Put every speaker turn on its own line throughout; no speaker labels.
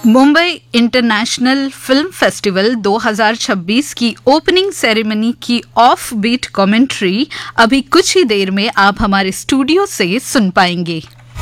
Mumbai international film festival 2026 की opening ceremony की off beat commentary अभी कुछ ही देर में आप हमारे स्टूडियो से सुन पाएंगे।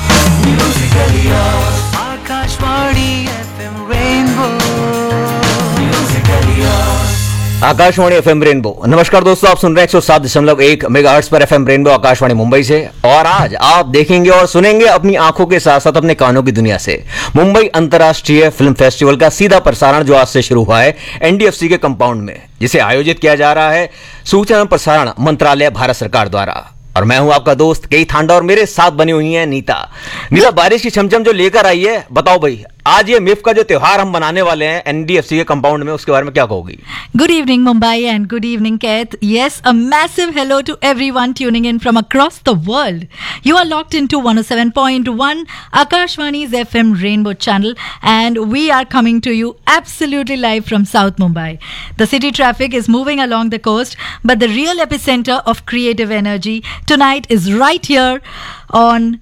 Akashvani FM rainbow. नमस्कार दोस्तों, आप सुन रहे हैं 107.1 मेगाहर्ट्ज पर एफएम रेनबो आकाशवाणी मुंबई से। और आज आप देखेंगे और सुनेंगे अपनी आंखों के साथ साथ अपने कानों की दुनिया से मुंबई अंतर्राष्ट्रीय फिल्म फेस्टिवल का सीधा प्रसारण जो आज से शुरू हुआ है एनडीएफसी के कंपाउंड में, जिसे आयोजित किया जा रहा है सूचना एवं प्रसारण मंत्रालय भारत सरकार द्वारा। और मैं हूं आपका दोस्त केई थांडा और मेरे साथ बनी हुई है नीता। बारिश की छमछम जो लेकर आई है, बताओ भाई आज ये मिफ का जो त्योहार हम मनाने वाले हैं एनडीएफसी के कंपाउंड में, उसके बारे में क्या कहोगी?
Good evening Mumbai and good evening Kat. Yes, a massive hello to everyone tuning in from across the world. You are locked into 107.1 Akashvani's FM Rainbow channel and we are coming to you absolutely live from South Mumbai. The city traffic is moving along the coast, but the real epicenter of creative energy tonight is right here on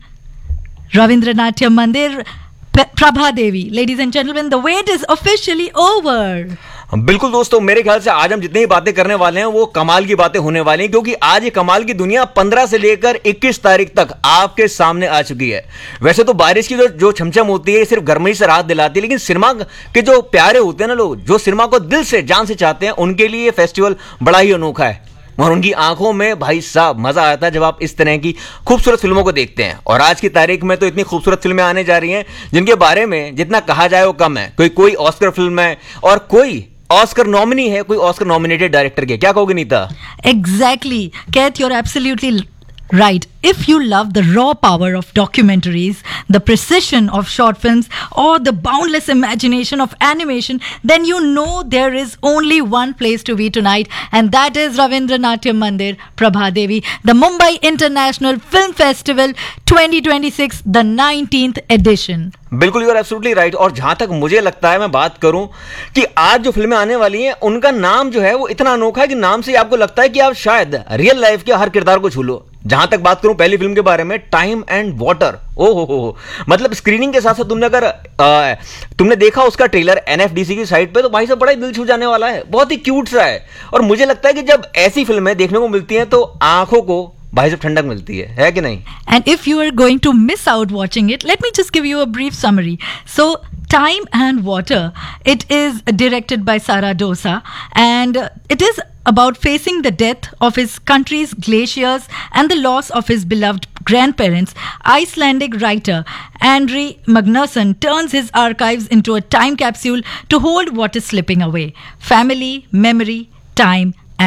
Ravindra Mandir, Prabha Devi. Ladies and gentlemen, the wait is officially over.
बिल्कुल दोस्तों, मेरे ख्याल से आज हम जितनी ही बातें करने वाले हैं वो कमाल की बातें होने वाली हैं, क्योंकि आज ये कमाल की दुनिया 15 से लेकर 21 तारीख तक आपके सामने आ चुकी है। वैसे तो बारिश की जो छमछम होती है सिर्फ गर्मी से राहत दिलाती है, लेकिन सिनेमा के जो प्यारे होते हैं ना लोग, जो सिनेमा को दिल से जान से चाहते हैं, उनके लिए ये फेस्टिवल बड़ा ही अनोखा है। और उनकी आंखों में भाई साहब मजा आता है जब आप इस तरह की खूबसूरत फिल्मों को देखते हैं। और आज की तारीख में तो इतनी खूबसूरत फिल्में आने जा रही हैं जिनके बारे में जितना कहा जाए वो कम है। कोई ऑस्कर फिल्म है और कोई ऑस्कर नॉमिनी है, कोई ऑस्कर नॉमिनेटेड डायरेक्टर के। क्या कहोगे Nita?
Exactly. Kat, you're absolutely right. If you love the raw power of documentaries, the precision of short films, or the boundless imagination of animation, then you know there is only one place to be tonight, and that is Ravindra Mandir, Prabha Devi, the Mumbai International Film Festival 2026, the 19th edition.
बिल्कुल, you are absolutely right. और जहां तक मुझे लगता है, मैं बात करूं कि आज जो फिल्में आने वाली हैं उनका नाम जो है वो इतना अनोखा है कि नाम से आपको लगता है कि आप शायद रियल लाइफ के हर किरदार को छू लो। जहां तक बात करूं पहली फिल्म के बारे में, टाइम एंड वाटर, ओ हो, मतलब स्क्रीनिंग के साथ साथ तुमने देखा उसका ट्रेलर एनएफडीसी की साइट पे, तो भाई साहब बड़ा ही दिल छू जाने वाला है, बहुत ही क्यूट सा है। और मुझे लगता है कि जब ऐसी फिल्में देखने को मिलती हैं तो आंखों को भाई साहब ठंडक मिलती है कि नहीं?
And if you are going to miss out watching it, let me just give you a brief summary. So, Time and Water, it is directed by Sara Dosa, and it is about facing the death of his country's glaciers and the loss of his beloved grandparents. Icelandic writer Andri Magnusson turns his archives into a time capsule to hold what is slipping away: family, memory, time